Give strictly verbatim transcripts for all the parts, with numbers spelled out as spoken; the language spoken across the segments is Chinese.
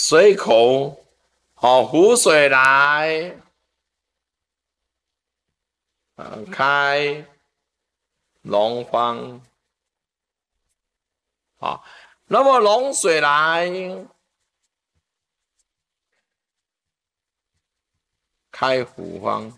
水口，好、哦、湖水来，呃，开龙方，好，那么龙水来，开湖方，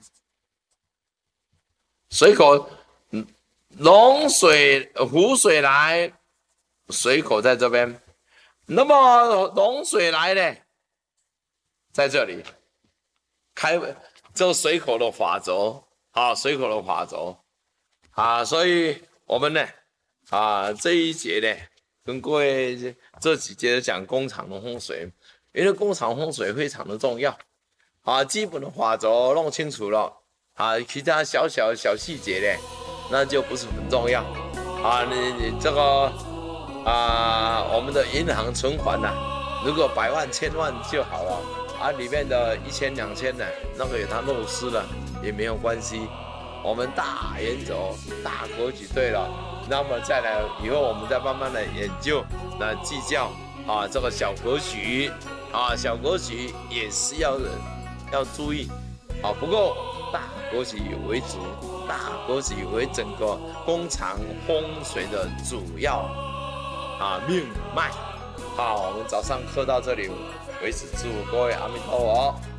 水口，龙水湖水来，水口在这边，那么龙水来呢，在这里。开这水口的法则，啊，水口的法则，啊，所以我们呢，啊，这一节呢，跟各位这几节讲工厂的风水，因为工厂风水非常的重要，啊，基本的法则弄清楚了，啊，其他小小小细节呢，那就不是很重要，啊，你你这个，啊，我们的银行存款呐、啊，如果百万千万就好了。啊，里面的一千两千呢，那个有它漏失了也没有关系。我们大原则、大格局对了，那么再来以后我们再慢慢的研究，那计较啊这个小格局啊小格局也是要要注意啊。不过大格局为主，大格局为整个工厂风水的主要啊命脉。好，我们早上课到这里为止，祝各位阿弥陀佛。